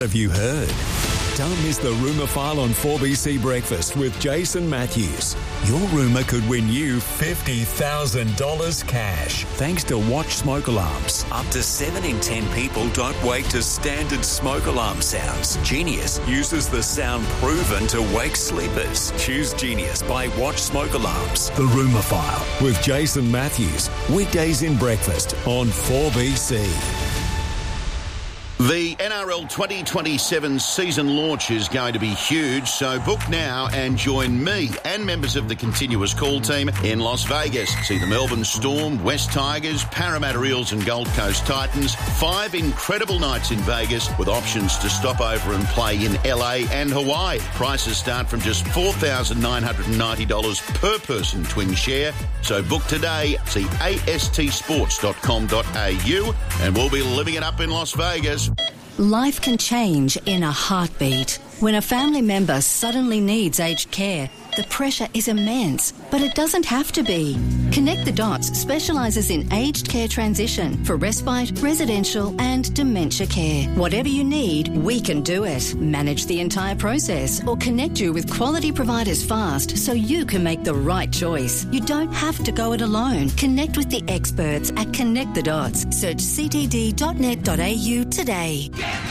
Have you heard? Don't miss the Rumour File on 4BC Breakfast with Jason Matthews. Your rumour could win you $50,000 cash. Thanks to Watch Smoke Alarms. Up to 7 in 10 people don't wake to standard smoke alarm sounds. Genius uses the sound proven to wake sleepers. Choose Genius by Watch Smoke Alarms. The Rumour File with Jason Matthews. Weekdays in Breakfast on 4BC. The NRL 2027 season launch is going to be huge, so book now and join me and members of the Continuous Call team in Las Vegas. See the Melbourne Storm, West Tigers, Parramatta Eels and Gold Coast Titans. 5 incredible nights in Vegas with options to stop over and play in LA and Hawaii. Prices start from just $4,990 per person twin share. So book today. See astsports.com.au and we'll be living it up in Las Vegas. Life can change in a heartbeat. When a family member suddenly needs aged care, the pressure is immense, but it doesn't have to be. Connect the Dots specialises in aged care transition for respite, residential and dementia care. Whatever you need, we can do it. Manage the entire process or connect you with quality providers fast so you can make the right choice. You don't have to go it alone. Connect with the experts at Connect the Dots. Search ctd.net.au today.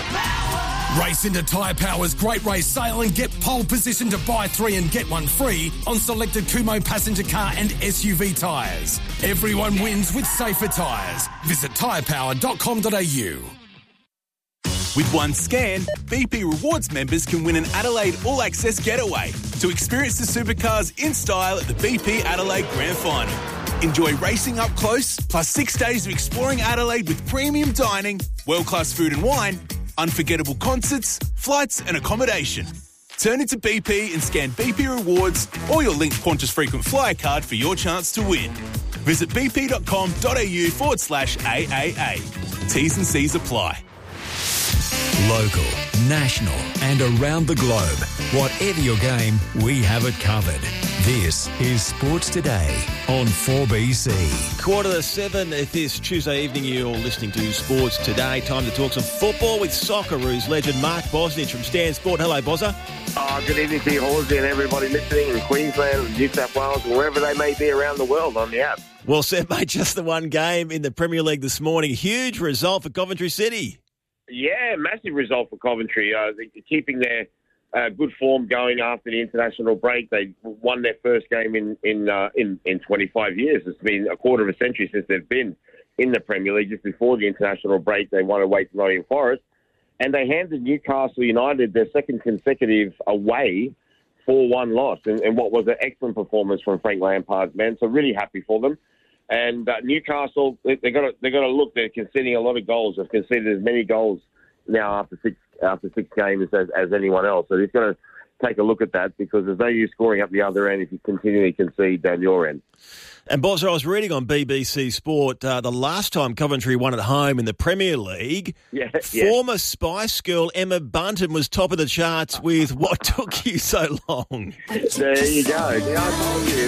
Race into Tyre Power's Great Race Sale and get pole position to buy 3 and get 1 free on selected Kumho passenger car and SUV tyres. Everyone wins with safer tyres. Visit tyrepower.com.au. With one scan, BP Rewards members can win an Adelaide All Access getaway to experience the supercars in style at the BP Adelaide Grand Final. Enjoy racing up close, plus 6 days of exploring Adelaide with premium dining, world-class food and wine, unforgettable concerts, flights and accommodation. Turn into BP and scan BP Rewards or your linked Qantas frequent flyer card for your chance to win. Visit bp.com.au/AAA. T's and C's apply. Local, national and around the globe. Whatever your game, we have it covered. This is Sports Today on 4BC. 6:45 this Tuesday evening. You're listening to Sports Today. Time to talk some football with Socceroos legend Mark Bosnich from Stan Sport. Hello, Bozza. Good evening to you, Horsey, and everybody listening in Queensland, New South Wales, and wherever they may be around the world on the app. Well said, mate. Just the one game in the Premier League this morning. Huge result for Coventry City. Yeah, massive result for Coventry. They're keeping their good form going after the international break. They won their first game in 25 years. It's been a quarter of a century since they've been in the Premier League. Just before the international break, they won away to Nottingham Forest. And they handed Newcastle United their second consecutive away 4-1 loss in what was an excellent performance from Frank Lampard's men. So really happy for them. And Newcastle, they've got to look. They're conceding a lot of goals. They've conceded as many goals now after six games as anyone else. So he's going to take a look at that because there's no use scoring up the other end if you continually concede down your end. And, Boz, I was reading on BBC Sport the last time Coventry won at home in the Premier League, former Spice Girl Emma Bunton was top of the charts with What Took You So Long. There you go. Yeah, I told you.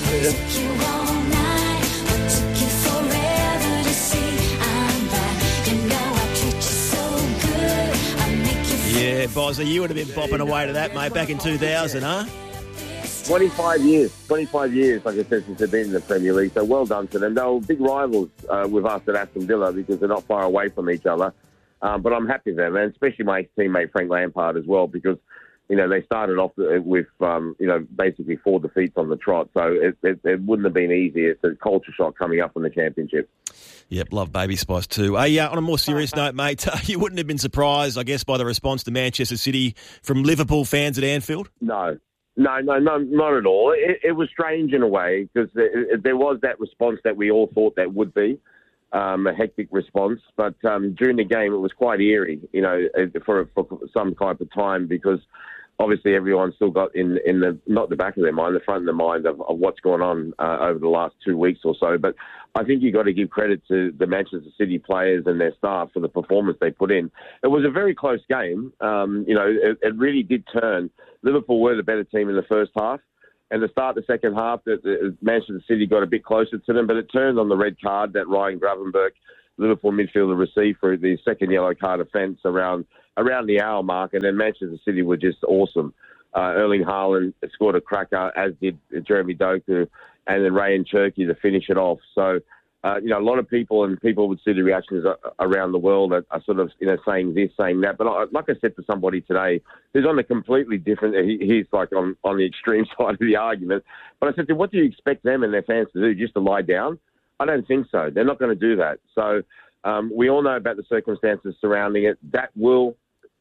Yeah, Bozza, you would have been bopping away to that, mate, back in 2000, huh? 25 years, like I said, since they've been in the Premier League, so well done to them. They were big rivals with us at Aston Villa because they're not far away from each other. But I'm happy for them, and especially my teammate Frank Lampard as well, because, you know, they started off with, basically 4 defeats on the trot, so it wouldn't have been easy. It's a culture shock coming up from the Championship. Yep, love Baby Spice too. On a more serious note, mate, you wouldn't have been surprised, I guess, by the response to Manchester City from Liverpool fans at Anfield? No, not at all. It was strange in a way because there was that response that we all thought that would be, a hectic response. But during the game, it was quite eerie, for some type of time because obviously everyone still got in the, not the back of their mind, the front of their mind of what's gone on over the last 2 weeks or so. But I think you've got to give credit to the Manchester City players and their staff for the performance they put in. It was a very close game. It really did turn. Liverpool were the better team in the first half. And to start the second half, Manchester City got a bit closer to them, but it turned on the red card that Ryan Gravenberch Liverpool midfielder receive for the second yellow card offence around the hour mark, and then Manchester City were just awesome. Erling Haaland scored a cracker, as did Jeremy Doku, and then Ray and Cherky to finish it off. So, a lot of people would see the reactions around the world are sort of, saying this, saying that. But like I said to somebody today, who's on a completely different, he's like on the extreme side of the argument. But I said to him, what do you expect them and their fans to do, just to lie down? I don't think so. They're not going to do that. So we all know about the circumstances surrounding it. That will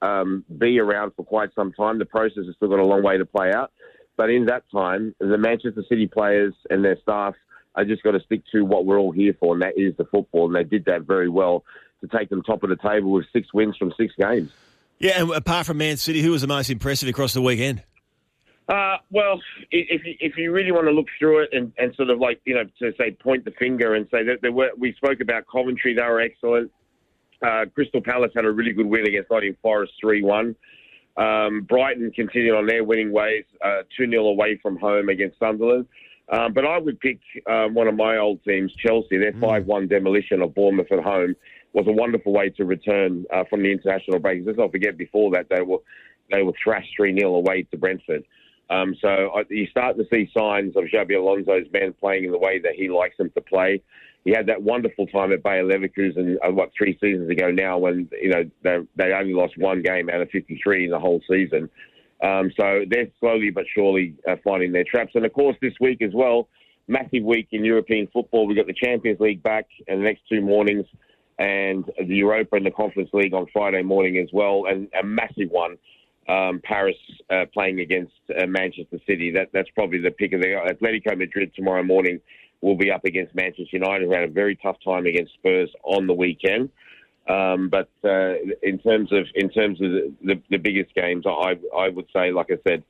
be around for quite some time. The process has still got a long way to play out. But in that time, the Manchester City players and their staff are just got to stick to what we're all here for, and that is the football. And they did that very well to take them top of the table with 6 wins from 6 games. Yeah, and apart from Man City, who was the most impressive across the weekend? Well, if you really want to look through it and sort of like, to say point the finger and say that we spoke about Coventry, they were excellent. Crystal Palace had a really good win against Nottingham Forest 3-1. Brighton continued on their winning ways, 2-0 away from home against Sunderland. But I would pick one of my old teams, Chelsea. Their 5-1 demolition of Bournemouth at home was a wonderful way to return from the international break. Let's not forget, before that, they were thrashed 3-0 away to Brentford. So you start to see signs of Xabi Alonso's men playing in the way that he likes them to play. He had that wonderful time at Bayer Leverkusen, 3 seasons ago now, when they only lost 1 game out of 53 in the whole season. So they're slowly but surely finding their traps. And, of course, this week as well, massive week in European football. We've got the Champions League back in the next 2 mornings, and the Europa and the Conference League on Friday morning as well, and a massive one. Paris playing against Manchester City. That's probably the pick of the Atletico Madrid tomorrow morning will be up against Manchester United, who had a very tough time against Spurs on the weekend. But in terms of the biggest games, I would say, like I said,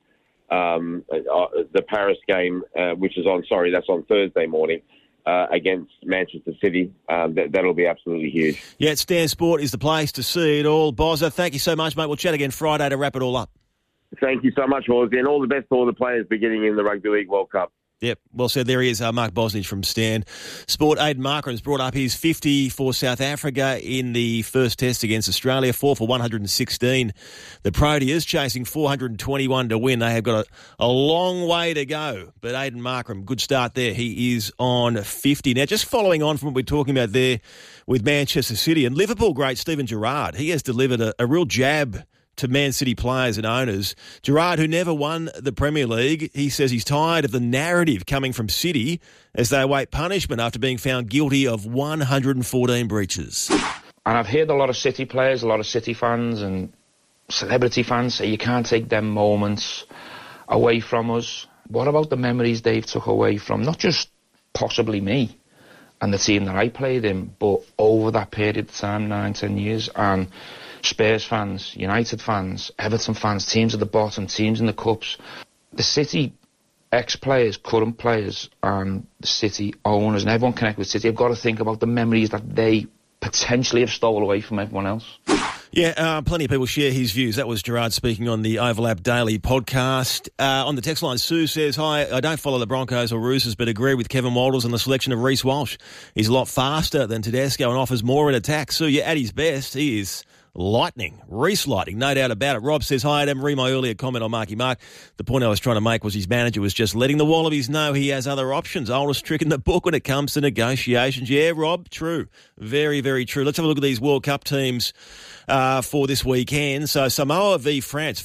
the Paris game, that's on Thursday morning. Against Manchester City. That'll be absolutely huge. Yeah, Stan Sport is the place to see it all. Bozza, thank you so much, mate. We'll chat again Friday to wrap it all up. Thank you so much, Horsey, and all the best to all the players beginning in the Rugby League World Cup. Yep, well said. There he is, Mark Bosnich from Stan Sport. Aidan Markram's brought up his 50 for South Africa in the first test against Australia, 4 for 116. The Proteas chasing 421 to win. They have got a long way to go, but Aidan Markram, good start there. He is on 50. Now, just following on from what we're talking about there with Manchester City and Liverpool great Steven Gerrard, he has delivered a real jab to Man City players and owners. Gerrard, who never won the Premier League, he says he's tired of the narrative coming from City as they await punishment after being found guilty of 114 breaches. And I've heard a lot of City players, a lot of City fans and celebrity fans say you can't take them moments away from us. What about the memories they've took away from not just possibly me and the team that I played in, but over that period of time, 9-10 years, and Spurs fans, United fans, Everton fans, teams at the bottom, teams in the cups. The City ex-players, current players, and the City owners, and everyone connected with City have got to think about the memories that they potentially have stolen away from everyone else. Yeah, plenty of people share his views. That was Gerrard speaking on the Overlap Daily podcast. On the text line, Sue says, hi, I don't follow the Broncos or Roosters, but agree with Kevin Walters on the selection of Reece Walsh. He's a lot faster than Tedesco and offers more in attack. Sue, yeah, at his best, he is lightning, Reece lightning, no doubt about it. Rob says, hi Adam, read my earlier comment on Marky Mark. The point I was trying to make was his manager was just letting the Wallabies know he has other options. Oldest trick in the book when it comes to negotiations. Yeah, Rob, true. Very, very true. Let's have a look at these World Cup teams for this weekend. So Samoa v France,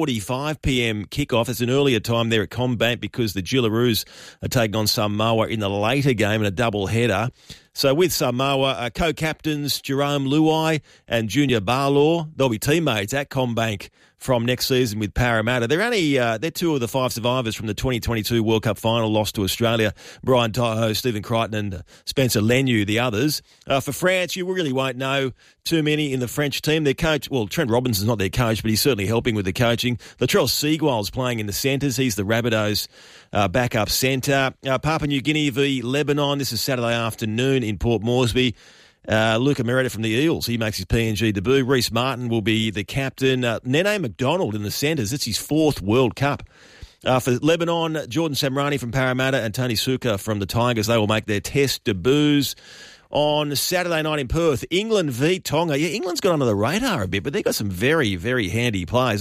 5:45pm kickoff. It's an earlier time there at Combank because the Gillaroos are taking on Samoa in the later game in a double header. So with Samoa, co-captains Jerome Luai and Junior Barlaw, they'll be teammates at Combank from next season with Parramatta. They're 2 of the 5 survivors from the 2022 World Cup final loss to Australia. Brian Tyho, Stephen Crichton and Spencer Leniu, the others. For France, you really won't know too many in the French team. Their coach, well, Trent Robinson's not their coach, but he's certainly helping with the coaching. Latrell Seagull's playing in the centres. He's the Rabbitohs' backup centre. Papua New Guinea v Lebanon. This is Saturday afternoon in Port Moresby. Luca Merida from the Eels, he makes his PNG debut. Reece Martin will be the captain. Nene McDonald in the centres. It's his 4th World Cup. For Lebanon, Jordan Samrani from Parramatta and Tony Suka from the Tigers, they will make their test debuts. on Saturday night in Perth. England v Tonga. Yeah, England's got under the radar a bit, but they've got some very, very handy players.